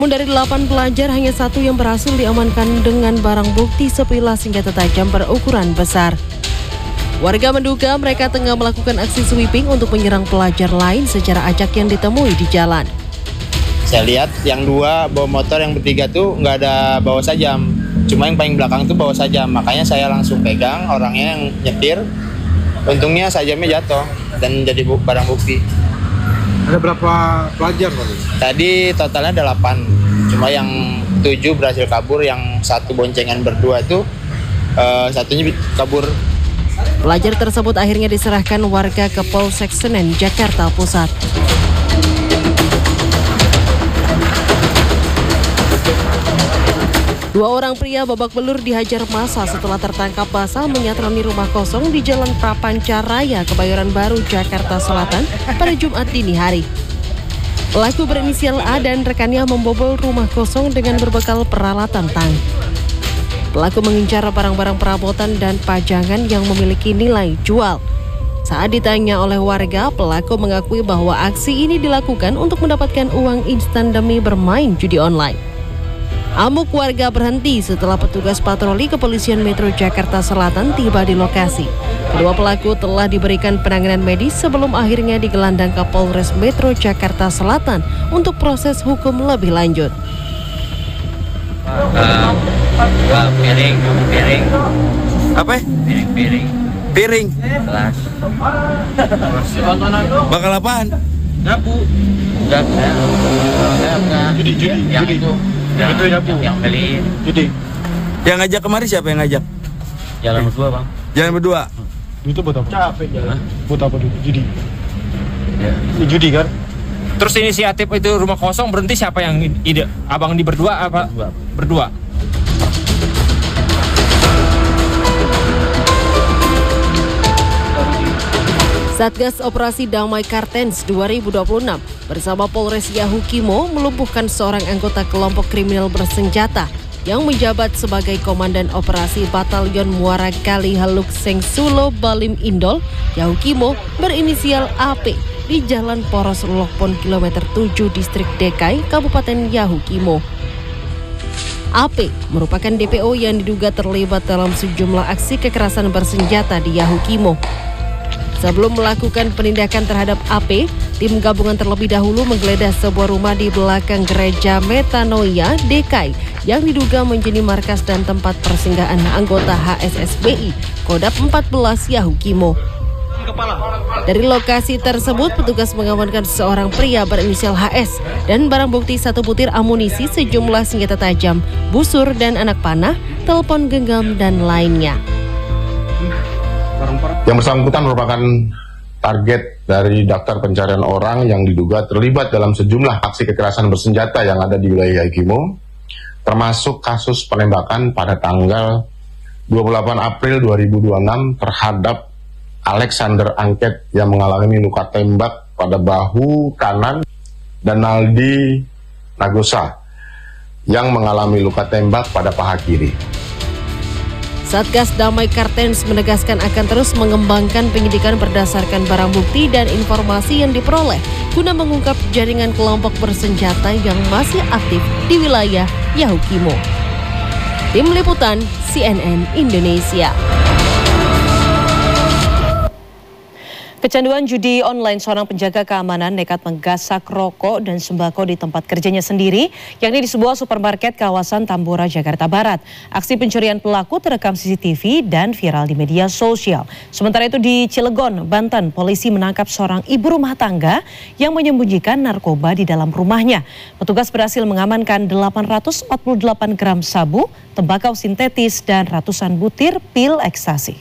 Dari 8 pelajar, hanya 1 yang berhasil diamankan dengan barang bukti sebilah senjata tajam berukuran besar. Warga menduga mereka tengah melakukan aksi sweeping untuk menyerang pelajar lain secara acak yang ditemui di jalan. Saya lihat yang 2 bawa motor, yang bertiga tuh nggak ada bawa sajam. Cuma yang paling belakang tuh bawa sajam, makanya saya langsung pegang orangnya yang nyetir. Untungnya sajamnya jatuh dan jadi barang bukti. Ada berapa pelajar tadi? Tadi totalnya ada 8, cuma yang 7 berhasil kabur, yang 1 boncengan berdua tuh satunya kabur. Pelajar tersebut akhirnya diserahkan warga ke Polsek Senen, Jakarta Pusat. Dua orang pria babak belur dihajar massa setelah tertangkap basah menyatroni rumah kosong di Jalan Prapancaraya, Kebayoran Baru, Jakarta Selatan pada Jumat dini hari. Pelaku berinisial A dan rekannya membobol rumah kosong dengan berbekal peralatan tang. Pelaku mengincar barang-barang perabotan dan pajangan yang memiliki nilai jual. Saat ditanya oleh warga, pelaku mengakui bahwa aksi ini dilakukan untuk mendapatkan uang instan demi bermain judi online. Amuk warga berhenti setelah petugas patroli Kepolisian Metro Jakarta Selatan tiba di lokasi. Kedua pelaku telah diberikan penanganan medis sebelum akhirnya digelandang ke Polres Metro Jakarta Selatan untuk proses hukum lebih lanjut. Piring. Apa? Piring. Kelas. Bakal apaan? Nyapu. Enggak. Judi. Yang itu. Yang beli. Judi. Yang ngajak kemari siapa yang ngajak? Jalan berdua, Bang. Jalan berdua. Itu buat apa? Capek jalan. Buat apa dulu? Judi. Ya. Judi kan? Terus inisiatif itu rumah kosong berhenti siapa yang ide? Abang di berdua apa? Berdua. Satgas Operasi Damai Kartens 2026 bersama Polres Yahukimo melumpuhkan seorang anggota kelompok kriminal bersenjata yang menjabat sebagai Komandan Operasi Batalion Muara Kali Haluk Sengsulo Balim Indol, Yahukimo, berinisial AP di Jalan Poros Lokpon kilometer 7 Distrik Dekai, Kabupaten Yahukimo. AP merupakan DPO yang diduga terlibat dalam sejumlah aksi kekerasan bersenjata di Yahukimo. Sebelum melakukan penindakan terhadap AP, tim gabungan terlebih dahulu menggeledah sebuah rumah di belakang gereja Metanoia, Dekai, yang diduga menjadi markas dan tempat persinggahan anggota HSSBI, Kodap 14 Yahukimo. Dari lokasi tersebut, petugas mengamankan seorang pria berinisial HS dan barang bukti 1 butir amunisi, sejumlah senjata tajam, busur dan anak panah, telepon genggam, dan lainnya. Yang bersangkutan merupakan target dari daftar pencarian orang yang diduga terlibat dalam sejumlah aksi kekerasan bersenjata yang ada di wilayah Yahukimo, termasuk kasus penembakan pada tanggal 28 April 2026 terhadap Alexander Angket yang mengalami luka tembak pada bahu kanan, dan Naldi Nagosa yang mengalami luka tembak pada paha kiri. Satgas Damai Kartens menegaskan akan terus mengembangkan penyidikan berdasarkan barang bukti dan informasi yang diperoleh guna mengungkap jaringan kelompok bersenjata yang masih aktif di wilayah Yahukimo. Tim Liputan CNN Indonesia. Kecanduan judi online, seorang penjaga keamanan nekat menggasak rokok dan sembako di tempat kerjanya sendiri, yakni di sebuah supermarket kawasan Tambora, Jakarta Barat. Aksi pencurian pelaku terekam CCTV dan viral di media sosial. Sementara itu di Cilegon, Banten, polisi menangkap seorang ibu rumah tangga yang menyembunyikan narkoba di dalam rumahnya. Petugas berhasil mengamankan 848 gram sabu, tembakau sintetis, dan ratusan butir pil ekstasi.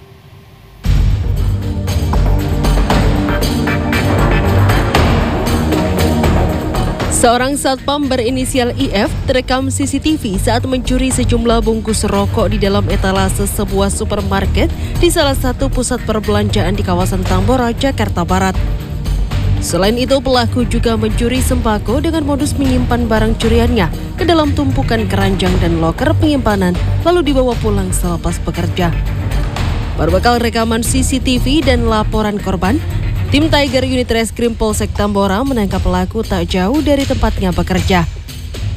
Seorang satpam berinisial IF terekam CCTV saat mencuri sejumlah bungkus rokok di dalam etalase sebuah supermarket di salah satu pusat perbelanjaan di kawasan Tambora, Jakarta Barat. Selain itu, pelaku juga mencuri sembako dengan modus menyimpan barang curiannya ke dalam tumpukan keranjang dan loker penyimpanan, lalu dibawa pulang selepas bekerja. Berbekal rekaman CCTV dan laporan korban, tim Tiger Unit Reskrim Polsek Tambora menangkap pelaku tak jauh dari tempatnya bekerja.